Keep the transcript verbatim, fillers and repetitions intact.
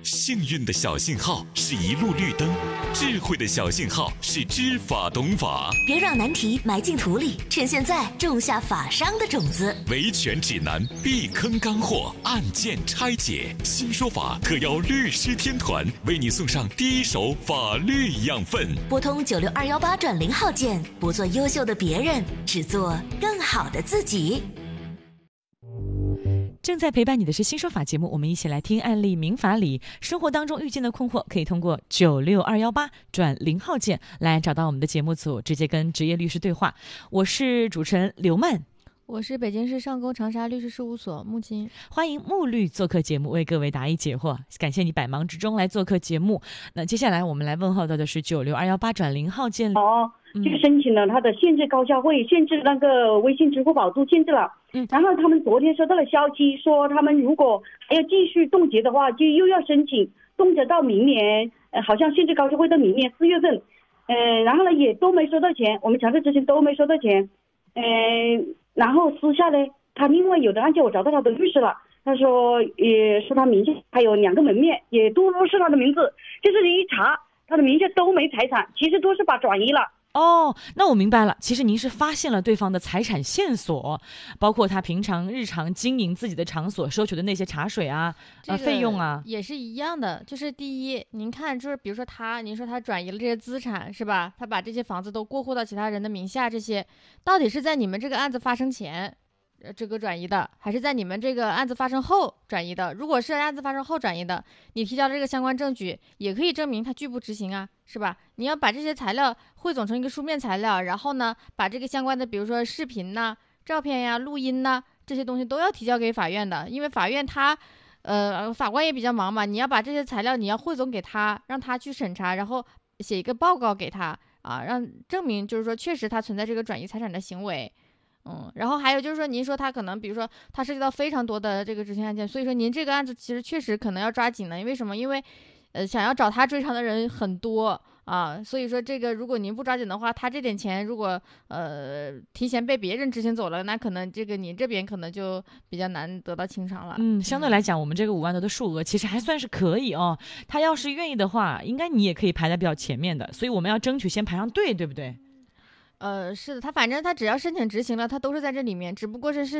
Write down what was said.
幸运的小信号是一路绿灯，智慧的小信号是知法懂法。 别让难题埋进土里，趁现在种下法商的种子。 维权指南，避坑干货，案件拆解。新说法特邀律师天团为你送上第一手法律养分。 拨通九六二幺八转零号键，不做优秀的别人，只做更好的自己。 正在陪伴你的是新说法节目，我们一起来听案例民法里生活当中遇见的困惑，可以通过九六二幺八转零号键来找到我们的节目组，直接跟职业律师对话。我是主持人刘曼， 我是北京市上沟长沙律师事务所穆青， 欢迎穆律做客节目，为各位答疑解惑。感谢你百忙之中来做客节目。那接下来我们来问候到的是九六二幺八转零号键。 哦，就申请了他的限制高消费，限制那个微信支付宝都限制了。嗯，然后他们昨天收到了消息，说他们如果还要继续冻结的话，就又要申请冻结到明年，呃，好像限制高消费到明年四月份。呃，然后呢也都没收到钱，我们强制执行都没收到钱。呃，然后私下呢，他另外有的案件我找到他的律师了，他说也是他名下还有两个门面，也都是他的名字，就是一查他的名下都没财产，其实都是把转移了。 哦，那我明白了。其实您是发现了对方的财产线索，包括他平常日常经营自己的场所收取的那些茶水啊、 这个、 呃费用啊， 也是一样的。就是第一，您看，就是比如说他，您说他转移了这些资产是吧？他把这些房子都过户到其他人的名下，这些到底是在你们这个案子发生前，呃，这个转移的，还是在你们这个案子发生后转移的？如果是案子发生后转移的，你提交这个相关证据，也可以证明他拒不执行啊。是吧？你要把这些材料汇总成一个书面材料，然后呢，把这个相关的，比如说视频呐、照片呀、录音呐，这些东西都要提交给法院的。因为法院他，呃，法官也比较忙嘛，你要把这些材料你要汇总给他，让他去审查，然后写一个报告给他啊，让证明就是说确实他存在这个转移财产的行为。嗯，然后还有就是说，您说他可能，比如说他涉及到非常多的这个执行案件，所以说您这个案子其实确实可能要抓紧了。因为什么？因为呃，想要找他追偿的人很多啊，所以说这个如果您不抓紧的话，他这点钱如果呃提前被别人执行走了，那可能这个您这边可能就比较难得到清偿了。 嗯，相对来讲，我们这个五万多的数额其实还算是可以哦。他要是愿意的话，应该你也可以排在比较前面的，所以我们要争取先排上队，对不对？ 呃，是的，他反正他只要申请执行了，他都是在这里面，只不过是是